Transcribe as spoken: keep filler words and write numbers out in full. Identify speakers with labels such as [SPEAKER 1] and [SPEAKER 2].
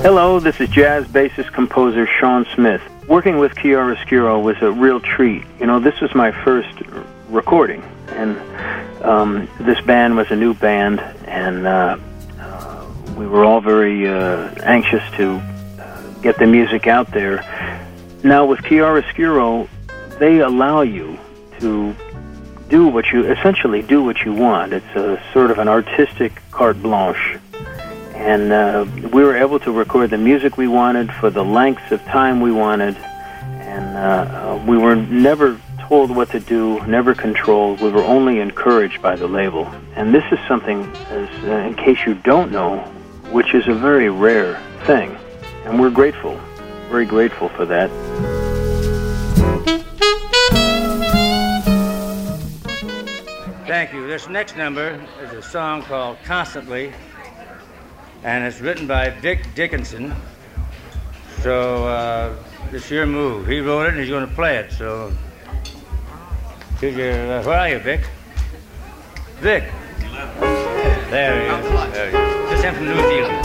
[SPEAKER 1] Hello, this is jazz bassist composer Sean Smith. Working with Chiaroscuro was a real treat. You know, this was my first recording, and um, this band was a new band, and uh, uh, we were all very uh, anxious to uh, get the music out there. Now with Chiaroscuro, they allow you to do what you, essentially do what you want. It's a sort of an artistic carte blanche. And uh, we were able to record the music we wanted for the lengths of time we wanted, and uh, uh, we were never told what to do, never controlled. We were only encouraged by the label. And this is something, as, uh, in case you don't know, which is a very rare thing. And we're grateful, very grateful for that.
[SPEAKER 2] Thank you. This next number is a song called Constantly, and it's written by Vic Dickinson. So uh, it's your move. He wrote it and he's going to play it. So, here's your, uh, where are you, Vic? Vic. There he is. There he is. Just him from New Zealand.